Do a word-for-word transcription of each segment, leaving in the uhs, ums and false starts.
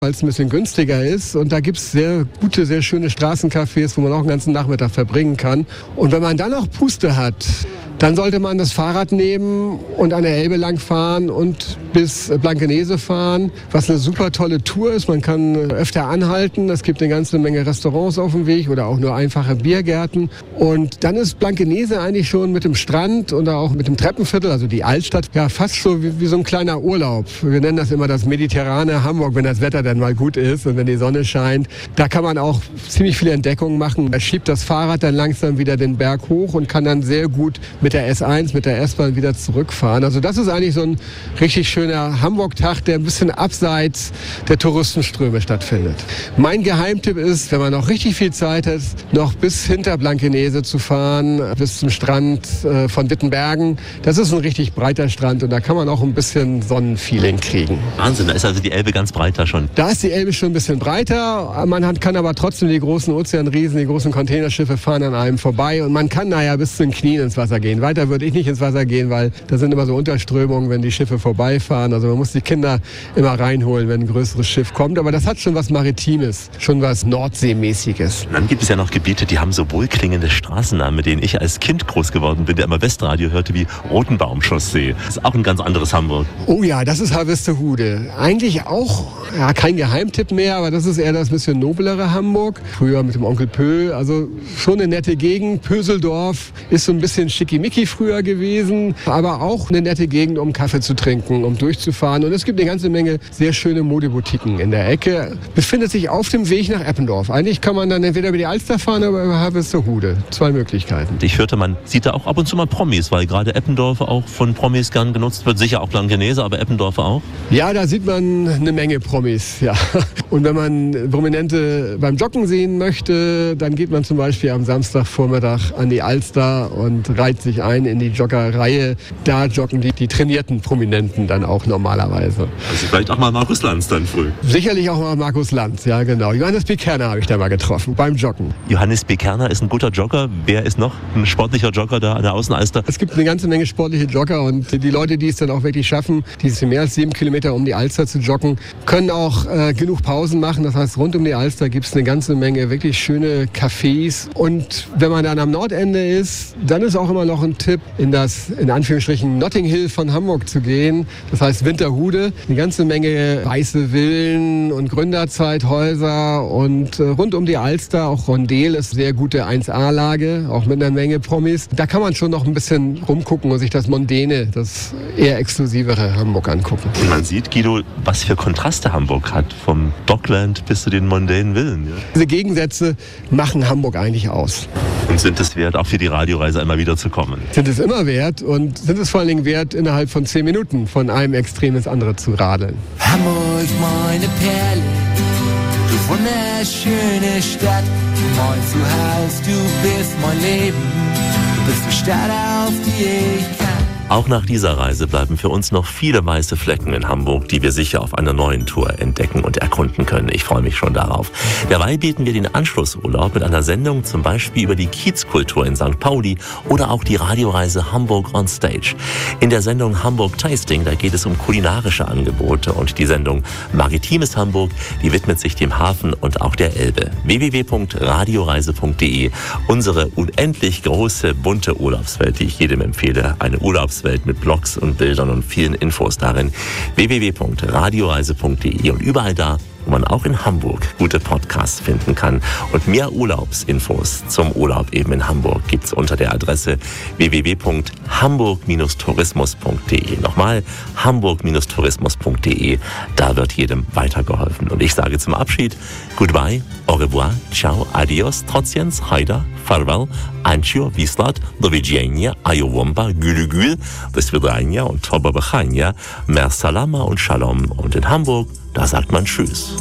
weil es ein bisschen günstiger ist. Und da gibt es sehr gute, sehr schöne Straßencafés, wo man auch einen ganzen Nachmittag verbringen kann. Und wenn man dann auch Puste hat, dann sollte man das Fahrrad nehmen und an der Elbe lang fahren und bis Blankenese fahren, was eine super tolle Tour ist. Man kann öfter anhalten. Es gibt eine ganze Menge Restaurants auf dem Weg oder auch nur einfache Biergärten. Und dann ist Blankenese eigentlich schon mit dem Strand und auch mit dem Treppenviertel, also die Altstadt, ja fast so wie, wie so ein kleiner Urlaub. Wir nennen das immer das mediterrane Hamburg, wenn das Wetter dann mal gut ist und wenn die Sonne scheint. Da kann man auch ziemlich viele Entdeckungen machen. Man schiebt das Fahrrad dann langsam wieder den Berg hoch und kann dann sehr gut mit der S eins, mit der S-Bahn wieder zurückfahren. Also das ist eigentlich so ein richtig schöner Hamburg-Tag, der ein bisschen abseits der Touristenströme stattfindet. Mein Geheimtipp ist, wenn man noch richtig viel Zeit hat, noch bis hinter Blankenese zu fahren, bis zum Strand äh, von Wittenbergen. Das ist ein richtig breiter Strand und da kann man auch ein bisschen Sonnenfeeling kriegen. Wahnsinn, da ist also die Elbe ganz breit da schon. Da ist die Elbe schon ein bisschen breiter. Man hat, kann aber trotzdem die großen Ozeanriesen, die großen Containerschiffe fahren an einem vorbei und man kann naja bis zu den Knien ins Wasser gehen. Weiter würde ich nicht ins Wasser gehen, weil da sind immer so Unterströmungen, wenn die Schiffe vorbeifahren. Also man muss die Kinder immer reinholen, wenn ein größeres Schiff kommt. Aber das hat schon was Maritimes, schon was Nordseemäßiges. Und dann gibt es ja noch Gebiete, die haben so wohlklingende Straßennamen, mit denen ich als Kind groß geworden bin, der immer Westradio hörte, wie Rotenbaumchaussee. Das ist auch ein ganz anderes Hamburg. Oh ja, das ist Harvestehude. Eigentlich auch ja, kein Geheimtipp mehr, aber das ist eher das bisschen noblere Hamburg. Früher mit dem Onkel Pö, also schon eine nette Gegend. Pöseldorf ist so ein bisschen schickimicki früher gewesen, aber auch eine nette Gegend, um Kaffee zu trinken, um durchzufahren. Und es gibt eine ganze Menge sehr schöne Modeboutiquen in der Ecke. Befindet sich auf dem Weg nach Eppendorf. Eigentlich kann man dann entweder über die Alster fahren oder über Harvestehude. Zwei Möglichkeiten. Ich hörte, man sieht da auch ab und zu mal Promis, weil gerade Eppendorf auch von Promis gern genutzt wird. Sicher auch Blankenese, aber Eppendorf auch. Ja, da sieht man eine Menge Promis, ja. Und wenn man Prominente beim Joggen sehen möchte, dann geht man zum Beispiel am Samstagvormittag an die Alster und reiht sich ein in die Joggerreihe. Da joggen die, die trainierten Prominenten dann auch normalerweise. Also vielleicht auch mal Markus Lanz dann früh. Sicherlich auch mal Markus Lanz, ja genau. Johannes B. Kerner habe ich da mal getroffen, beim Joggen. Johannes B. Kerner ist ein guter Jogger. Wer ist noch ein sportlicher Jogger da an der Außenalster? Es gibt eine ganze Menge sportliche Jogger und die Leute, die es dann auch wirklich schaffen, diese mehr als sieben Kilometer um die Alster zu joggen, können auch äh, genug Pausen machen. Das heißt, rund um die Alster gibt es eine ganze Menge wirklich schöne Cafés. Und wenn man dann am Nordende ist, dann ist auch immer noch ein Tipp, in das, in Anführungsstrichen, Notting Hill von Hamburg zu gehen. Das heißt Winterhude. Eine ganze Menge weiße Villen und Gründerzeithäuser und äh, rund um die Alster, auch Rondel ist sehr gute eins A-Lage, auch mit einer Menge Promis. Da kann man schon noch ein bisschen rumgucken und sich das Mondäne, das eher exklusivere Hamburg angucken. Und man sieht, Guido, was für Kontraste Hamburg hat, vom Dockland bis zu den mondänen Villen. Ja? Diese Gegensätze machen Hamburg eigentlich aus. Und sind es wert, auch für die Radioreise einmal wieder zu kommen? Sind es immer wert und sind es vor allen Dingen wert, innerhalb von zehn Minuten von einem Extrem ins andere zu radeln. Hamburg, meine Perle, du wunderschöne Stadt, mein Zuhause, du bist mein Leben, du bist die Stadt, auf die ich kann. Auch nach dieser Reise bleiben für uns noch viele weiße Flecken in Hamburg, die wir sicher auf einer neuen Tour entdecken und erkunden können. Ich freue mich schon darauf. Derweil bieten wir den Anschlussurlaub mit einer Sendung zum Beispiel über die Kiezkultur in Sankt Pauli oder auch die Radioreise Hamburg on Stage. In der Sendung Hamburg Tasting, da geht es um kulinarische Angebote und die Sendung Maritimes Hamburg, die widmet sich dem Hafen und auch der Elbe. w w w punkt radioreise punkt d e, unsere unendlich große, bunte Urlaubswelt, die ich jedem empfehle. Eine Urlaubswelt mit Blogs und Bildern und vielen Infos darin. w w w punkt radioreise punkt d e und überall da, wo man auch in Hamburg gute Podcasts finden kann. Und mehr Urlaubsinfos zum Urlaub eben in Hamburg gibt's unter der Adresse w w w punkt hamburg tourismus punkt d e. Nochmal hamburg tourismus punkt d e. Da wird jedem weitergeholfen. Und ich sage zum Abschied goodbye, au revoir, ciao, adios, trotziens, haida, farewell, ancio, wislat, do widzenia, ayowomba, gülügül, do svidania und toba bechania, mer salama und shalom. Und in Hamburg, da sagt man Tschüss.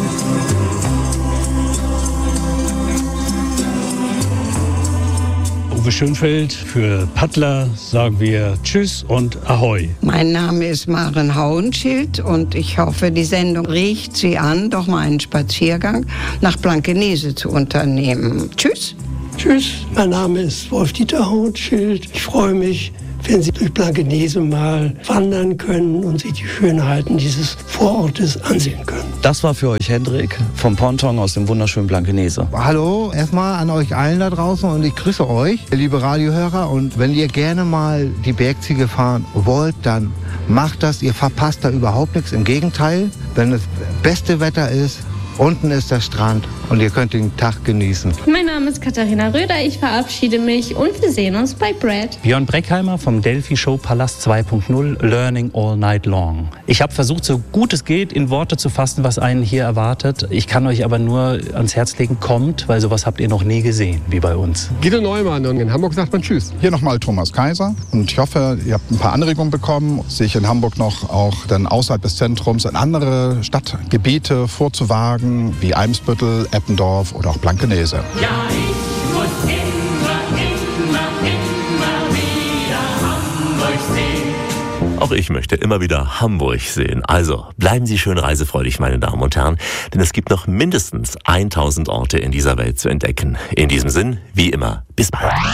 Uwe Schönfeld, für Paddler sagen wir Tschüss und Ahoi. Mein Name ist Maren Hauenschild und ich hoffe, die Sendung regt Sie an, doch mal einen Spaziergang nach Blankenese zu unternehmen. Tschüss. Tschüss, mein Name ist Wolf-Dieter Hauenschild. Ich freue mich, wenn Sie durch Blankenese mal wandern können und sich die Schönheiten dieses Vorortes ansehen können. Das war für euch Hendrik vom Ponton aus dem wunderschönen Blankenese. Hallo, erstmal an euch allen da draußen und ich grüße euch, liebe Radiohörer. Und wenn ihr gerne mal die Bergziege fahren wollt, dann macht das. Ihr verpasst da überhaupt nichts. Im Gegenteil, wenn das beste Wetter ist, unten ist der Strand und ihr könnt den Tag genießen. Mein Name ist Katharina Röder, ich verabschiede mich und wir sehen uns bei Brad. Björn Breckheimer vom Delphi Show Palast zwei Punkt null, Learning All Night Long. Ich habe versucht, so gut es geht, in Worte zu fassen, was einen hier erwartet. Ich kann euch aber nur ans Herz legen, kommt, weil sowas habt ihr noch nie gesehen, wie bei uns. Guido Neumann und in Hamburg sagt man Tschüss. Hier nochmal Thomas Kaiser und ich hoffe, ihr habt ein paar Anregungen bekommen, sich in Hamburg noch auch dann außerhalb des Zentrums in andere Stadtgebiete vorzuwagen, wie Eimsbüttel, Eppendorf oder auch Blankenese. Ja, ich muss immer, immer, immer wieder Hamburg sehen. Auch ich möchte immer wieder Hamburg sehen. Also bleiben Sie schön reisefreudig, meine Damen und Herren, denn es gibt noch mindestens tausend Orte in dieser Welt zu entdecken. In diesem Sinn, wie immer, bis bald.